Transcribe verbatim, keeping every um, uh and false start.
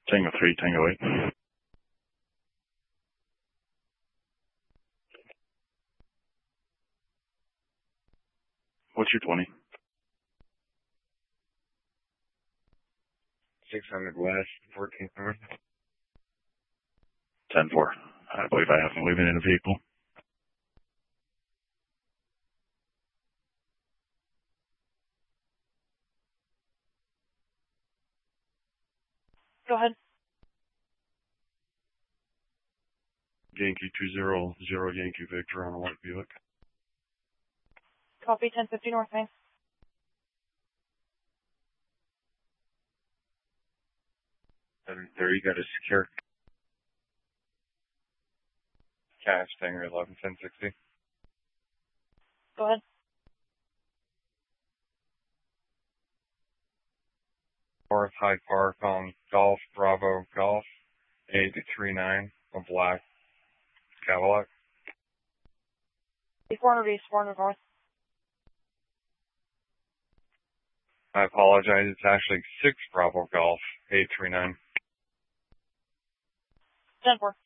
Tango three, Tango eight. What's your twenty? six hundred west, fourteen north. ten four. I believe I have them leaving in a vehicle. Go ahead. Yankee two zero zero Yankee Victor on a white Buick. Copy, ten fifty North Main. seven thirty, got a secure cash Tanger eleven ten sixty. Go ahead. North Hyde Park on Golf Bravo Golf eight three nine, a black Cadillac. four hundred East, four hundred North. I apologize, it's actually six Bravo Golf eight three nine. ten four.